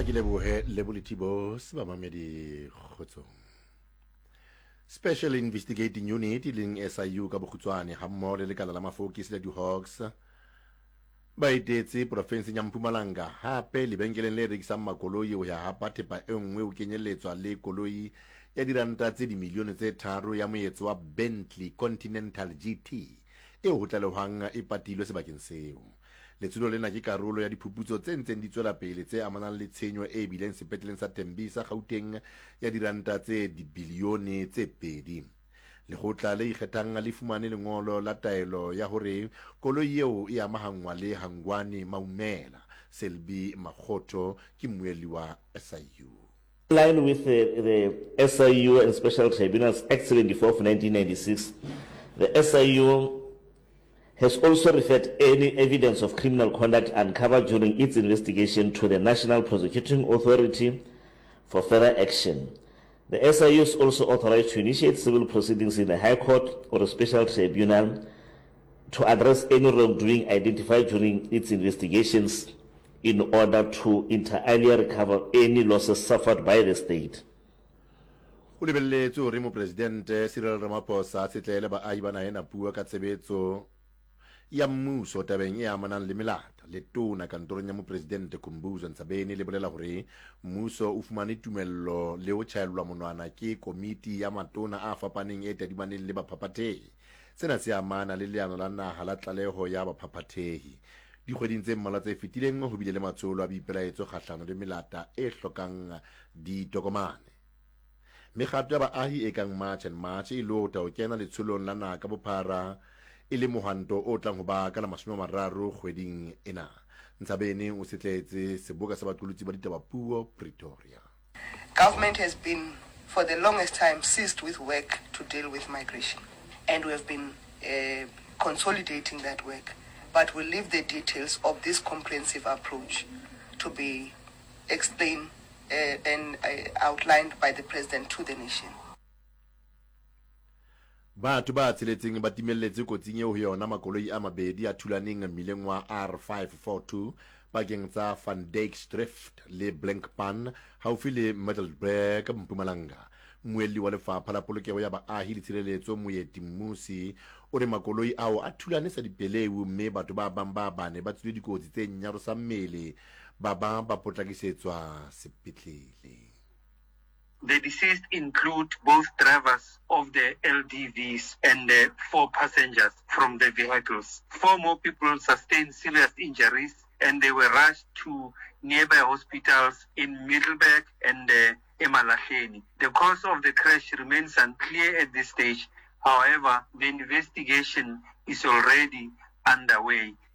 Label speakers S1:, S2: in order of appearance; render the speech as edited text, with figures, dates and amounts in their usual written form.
S1: Gilebohe Lebulitibo Sibamamedi Khotsong. Special Investigating Unit iling SIU ka bokhutswane ha mmoho le lekala la mafokisi la di-Hawks ba etetse porofenseng ya Mpumalanga hape lebenkeleng le rekisang makoloi ho ya hapa thepa e nngwe o kenyelletswa le koloi ya diranta tse dimilione tse 3 ya moetso wa Bentley Continental GT e ho tlalehwang e patilwe sebakeng seo. Letsholo lena ke karolo ya diphuputso tse ntseng di tswela pele tse amanang le tshenyo e bileng sepetleleng sa Tembisa Gauteng ya diranta tse dibilione tse 2. Lekgotla le ikgethang le fumane lengolo la taelo ya hore koloi eo e amahangwa le Hangwani Maumela. Selby Makgotho ke mmuelli wa SIU.
S2: In line with the SIU and Special Tribunals Act 74 of 1996, the SIU has also referred any evidence of criminal conduct uncovered during its investigation to the National Prosecuting Authority for further action. The SIU is also authorized to initiate civil proceedings in a High Court or a Special Tribunal to address any wrongdoing identified during its investigations in order to inter alia recover any losses suffered by the state.
S1: O lebelletse hore Mopresidente Cyril Ramaphosa a tsetlele baahi ba naheng puo ka tshebetso ya mmuso tabeng e amanang le melata. Letona kantorong ya Mopresidente Khumbudzo Ntshavheni le bolela hore mmuso o fumane tumello le ho tjhaellwa monwana ke komiti ya matona a fapaneng e tadimaneng le baphaphathehi. Sena se amana le leano la naha la tlaleho ya baphaphathehi. Dikgweding tse mmalwa tse fetileng ho bile le matsholo a boipelaetso kgahlano le melata e hlokang ditokomane. Mekgatlo ya baahi e kang March and March e lota ho kena letsholong la naha ka bophara e le mohanto o tlang ho ba ka la 30 kgweding ena. Ntshavheni o setletse seboka sa baqolotsi ba ditaba puo Pretoria.
S3: Government has been for the longest time seized with work to deal with migration, and we have been consolidating that work, but we'll leave the details of this comprehensive approach to be explained and outlined by the President to the nation.
S1: Batho ba tseletseng ba timelletse kotsing eo ho yona makoloi a mabedi a thulaneng mmileng wa R542 bakeng tsa Van Dyksdrift le Blankpan haufi le Middelburg Mpumalanga. Mmuelli wa lefapha la polokeho ya baahi le tshireletso Moeti Mmusi o re makoloi ao a thulanisa dipeleu mme batho ba bang ba bane ba tswile dikotsi tse nyarosang mmele ba bang ba potlakisetswa sepetlele.
S4: The deceased include both drivers of the LDVs and 4 passengers from the vehicles. 4 more people sustained serious injuries and they were rushed to nearby hospitals in Middelburg and Emalahleni. The cause of the crash remains unclear at this stage. However, the investigation is already underway.